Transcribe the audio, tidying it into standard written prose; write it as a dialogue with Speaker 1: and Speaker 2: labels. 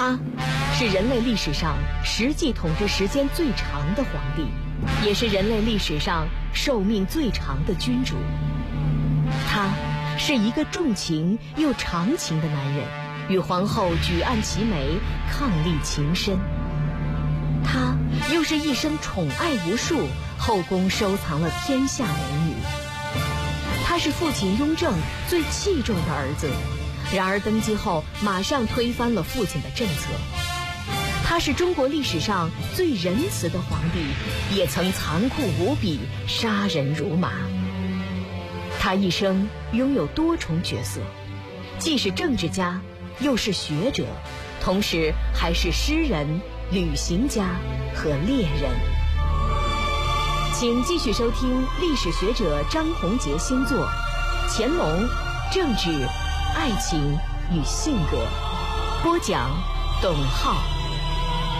Speaker 1: 他是人类历史上实际统治时间最长的皇帝，也是人类历史上寿命最长的君主。他是一个重情又长情的男人，与皇后举案齐眉，伉俪情深。他又是一生宠爱无数，后宫收藏了天下美女。他是父亲雍正最器重的儿子，然而登基后马上推翻了父亲的政策。他是中国历史上最仁慈的皇帝，也曾残酷无比，杀人如麻。他一生拥有多重角色，既是政治家，又是学者，同时还是诗人、旅行家和猎人。请继续收听历史学者张宏杰新作《乾隆、政治、爱情与性格》，播讲董浩。